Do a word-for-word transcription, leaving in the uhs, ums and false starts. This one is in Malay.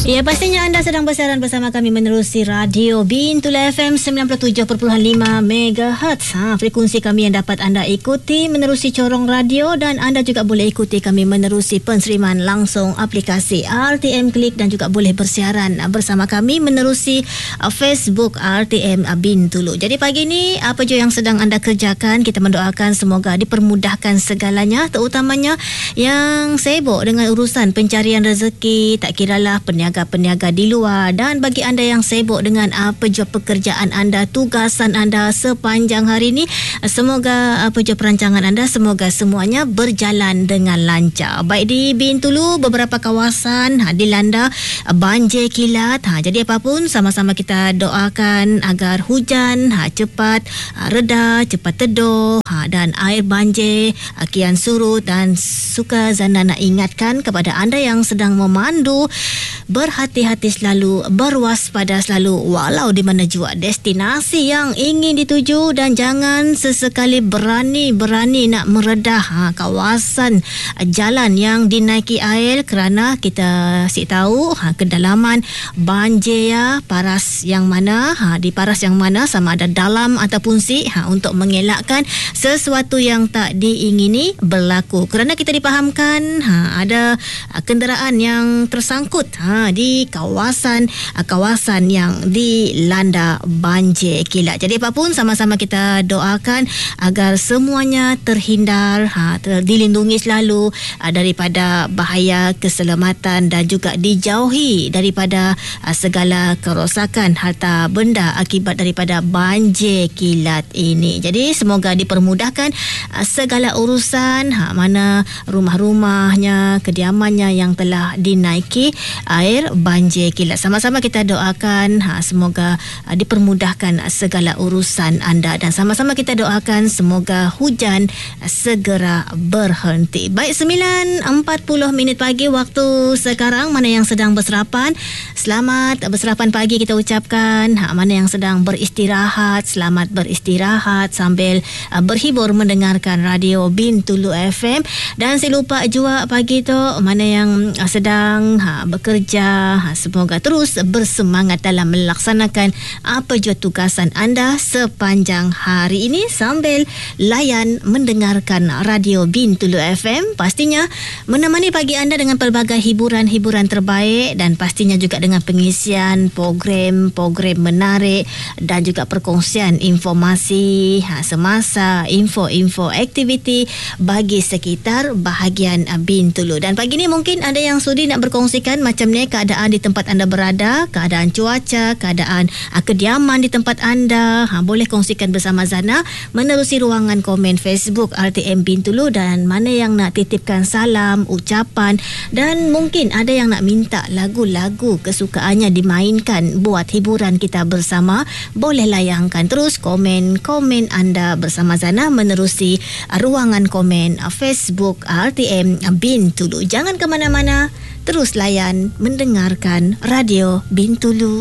Ya, pastinya anda sedang bersiaran bersama kami menerusi Radio Bintulu F M sembilan puluh tujuh perpuluhan lima megahertz. Ha, frekuensi kami yang dapat anda ikuti menerusi corong radio, dan anda juga boleh ikuti kami menerusi penseriman langsung aplikasi R T M Klik, dan juga boleh bersiaran bersama kami menerusi Facebook R T M Bintulu. Jadi pagi ini apa je yang sedang anda kerjakan, kita mendoakan semoga dipermudahkan segalanya, terutamanya yang sibuk dengan urusan pencarian rezeki, tak kiralah peniaga-peniaga di luar, dan bagi anda yang sibuk dengan apa je pekerjaan anda, tugasan anda sepanjang hari ini, semoga apa je perancangan anda, semoga semuanya berjalan dengan lancar. Baik di Bintulu, beberapa kawasan ha, dilanda banjir kilat. Ha, jadi apapun, sama-sama kita doakan agar hujan ha, cepat ha, reda, cepat teduh, ha, dan air banjir ha, kian surut. Dan suka Zana nak ingatkan kepada anda yang sedang memandu, berhati-hati selalu, berwaspada selalu walau di mana jua destinasi yang ingin dituju, dan jangan sesekali berani-berani nak meredah ha, kawasan jalan yang dinaiki air, kerana kita si tahu ha, kedalaman banjir ya, paras yang mana ha, di paras yang mana, sama ada dalam ataupun si ha, untuk mengelakkan sesuatu yang tak diingini berlaku. Kerana kita dipahamkan ha, ada ha, kenderaan yang tersangkut ha, di kawasan ha, kawasan yang dilanda banjir kilat. Jadi apapun, sama-sama kita doakan agar semuanya terhindar, ha, ter, dilindungi selalu ha, daripada bahaya keselamatan, dan juga dijauhi daripada ha, segala kerosakan harta benda akibat daripada banjir kilat ini. Jadi semoga dipermudahkan ha, segala urusan, ha, mana rumah-rumahnya, kediamannya yang telah dinaiki air banjir kilat. Sama-sama kita doakan ha, semoga ha, dipermudahkan segala urusan anda, dan sama-sama kita doakan semoga hujan ha, segera berhenti. Baik, sembilan empat puluh minit pagi waktu sekarang. Mana yang sedang berserapan, selamat berserapan pagi kita ucapkan. Ha, mana yang sedang beristirahat, selamat beristirahat sambil ha, berhibur mendengarkan Radio Bintulu F M. Dan saya lupa juga pagi tu, mana yang uh, sedang ha, bekerja, ha, semoga terus bersemangat dalam melaksanakan apa jua tugasan anda sepanjang hari ini sambil layan mendengarkan Radio Bintulu F M. Pastinya menemani pagi anda dengan pelbagai hiburan-hiburan terbaik, dan pastinya juga dengan pengisian program-program menarik, dan juga perkongsian informasi ha, semasa, info-info aktiviti bagi sekitar bahagian Bintulu. Dan pagi ni mungkin ada yang sudi nak berkongsikan macam ni keadaan di tempat anda berada, keadaan cuaca, keadaan uh, kediaman di tempat anda. Ha, boleh kongsikan bersama Zana menerusi ruangan komen Facebook R T M Bintulu, dan mana yang nak titipkan salam, ucapan, dan mungkin ada yang nak minta lagu-lagu kesukaannya dimainkan buat hiburan kita bersama, boleh layangkan terus komen-komen anda bersama Zana menerusi uh, ruangan komen uh, Facebook R T M Bintulu. Jangan ke mana-mana, terus layan mendengarkan Radio Bintulu.